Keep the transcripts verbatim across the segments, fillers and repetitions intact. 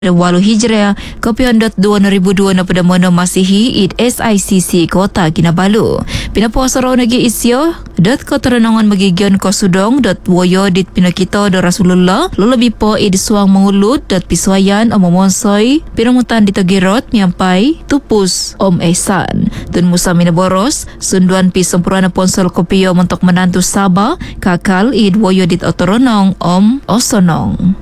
Walu Hijriah Kopion dua ribu dua pada mana Masihi Id S I C C Kota Kinabalu. Pinapuasaro nagi isyo dot ko terenangan magigion ko sudong dot woyo dit pinakito do Rasulullah lulabi po id suang mengulut dot piswayan o mamonsoy pinamutan dito girot miampai tupus Om Ehsan. Tun Musa Minaboros sunduan pi sempurana ponsel kopio mentok menantu Sabah kakal id woyo dit otoronong Om Osonong.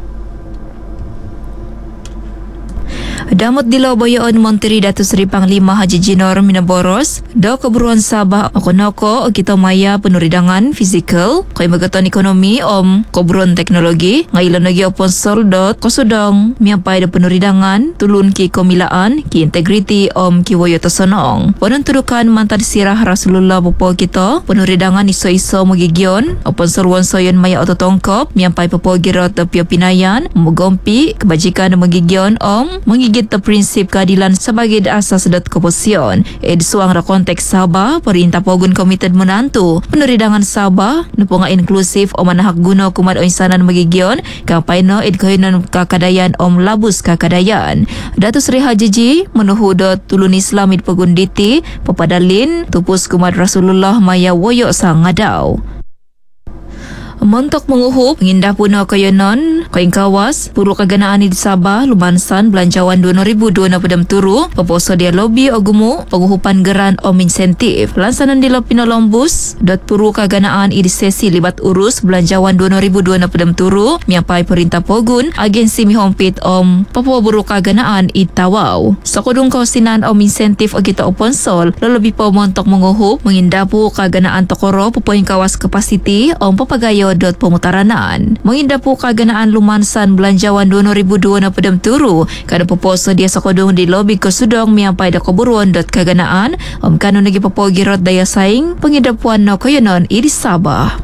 Damot dilaw bayoon Menteri Datuk Seri Panglima Haji Jinor Minaboros do keburuan Sabah okonoko o kita maya penuridangan fizikal kay magaton ekonomi om keburuan teknologi ngailan lagi oponsol dot kosudong miapai da penuridangan tulun ki komilaan ki integriti om ki woyo tosonong wanan tudukan mantan sirah Rasulullah popo kita penuridangan iso-iso magigion oponsol wonsoyon maya ototongkop miapai popo girot da pio pinayan mogompi kebajikan magigion om mengigit ta prinsip keadilan sebagai asas dat keposition. Ed suang ra konteks Sabah, perintah pogun komited menantu penuridangan Sabah nupunga inklusif o manahak guna kumad o insanan magigion kampaino ed kahinan kakadayan om labus kakadayan. Datuk Seri Haji Ji menuhu dot tulun Islam id pagunditi papadalin tupus kumad Rasulullah maya woyo sang ngadaw. Mentok menguhup mengindah puno kayonon kain kawas puru kaganaan di Sabah lumansan belanjawan dua ribu dua pada turu peposo dia lobi ogumu penguhupan geran om insentif lansanan di lopino lombus dot puru kaganaan di sesi libat urus belanjawan dua ribu dua pada turu miapai perintah pogun agensi mihompit om Papua buru kaganaan i Tawau sakudung kausinan om insentif o kita oponsol lolobi po mentok menguhup mengindah pu kaganaan tokoro pupoing kawas kapasiti om papagayo dot pemutaranan mengindapu kaganaan lumansan belanjawan dua ribu dua pada turu kada poposo dia sakodong di lobi kesudong miampai da keburuan dot kaganaan om kanun lagi popo girot daya saing pengindapuan no koyonon iri Sabah.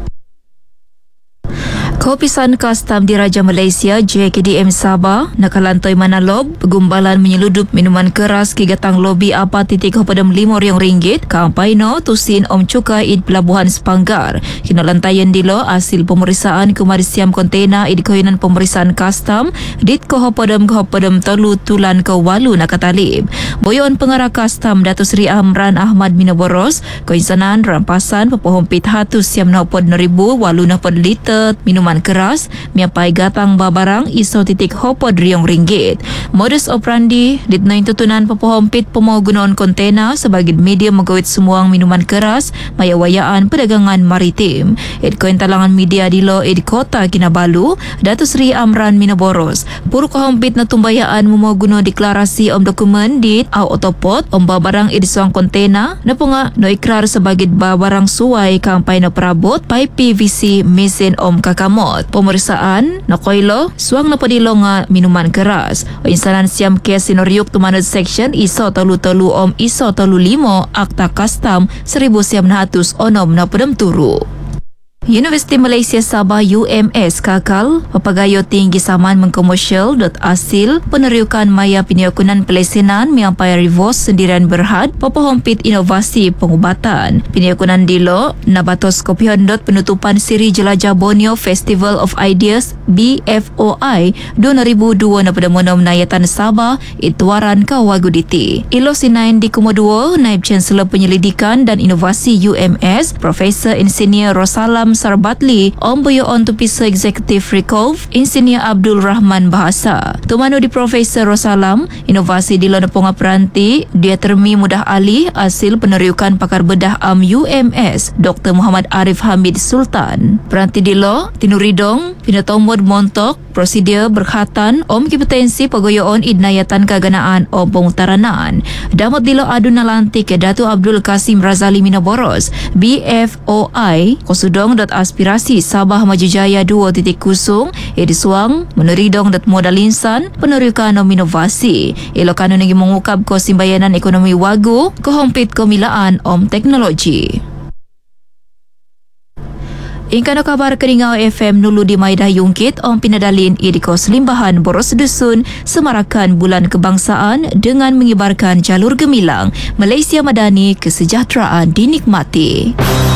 Kopisan Kastam Diraja Malaysia J K D M Sabah nakalantoi manalob pegumbalan menyeludup minuman keras kigatang lobi apa titik hopadam lima riong ringgit kampai no tusin om cukai id pelabuhan Sepanggar kinalantayan dilo hasil pemeriksaan kemarisiam kontena id koinan pemeriksaan kastam dit ko hopadam hopadam tolu tulan ke walu nakatalib boyon pengarah kastam Datuk Seri Amran Ahmad Minaboros koinsanan rampasan pepohompit hatus siam nopod neribu walu nopod liter minuman keras miapai gatang babarang iso titik hopod riong ringgit. Modus operandi ditnain tutunan pepohompit pemogunoon kontena sebagai media megawit semuang minuman keras maya-wayaan perdagangan maritim. Ed koin talangan media dilo ed Kota Kinabalu Datuk Seri Amran Minaboros puru kohompit na tumbayaan memoguno deklarasi om dokumen dit au otopot om babarang ed suang kontena na punga no ikrar sebagai babarang suai kampai no perabot pai P V C mesin om kakamot. Pemeriksaan nakoilo suang napadilo nga minuman keras o insanan siam kes sinoriuk tumanod section iso tolu-tolu om iso tolu limo akta kastam seribu siam nahatus onom na padam turu. Universiti Malaysia Sabah U M S kakal papagayo tinggi saman mengkomersial dot asil peneriukan maya piniakunan pelesenan miampai rivos sendirian berhad papahompit inovasi pengubatan piniakunan dilo nabatos kopion dot penutupan siri jelajah Borneo Festival of Ideas B F O I dua ribu dua pada monom nayatan Sabah ituaran kawaguditi ilo sinain di Komodo Naib Chancellor Penyelidikan dan Inovasi U M S Profesor Insinyur Rosalam Sarbatli Om Boyoon Tupisa Executive Recove Insinyur Abdul Rahman Bahasa Tumanu di Profesor Rosalam inovasi di lona ponga peranti dia termi mudah alih hasil peneriukan pakar bedah am U M S Doktor Muhammad Arif Hamid Sultan peranti di lo tinuridong pinatomod montok prosedur berkhatan om kompetensi pagoyoon idnayatan kaganaan om pemutaranan damot di lo adu nalantik ke Datuk Abdul Kasim Razali Minaboros B F O I kosudong dot aspirasi Sabah Maju Jaya dua titik kosong edi suang meneridong dat modal insan peneriukan om inovasi ilo kanun lagi mengukap ko simbayanan ekonomi wagu kehompit komilaan om teknologi. Ingkano kabar Keringau F M nulu di Maidah Yungkit om pinadalin idikos limbahan boros dusun semarakan bulan kebangsaan dengan mengibarkan jalur gemilang Malaysia Madani kesejahteraan dinikmati.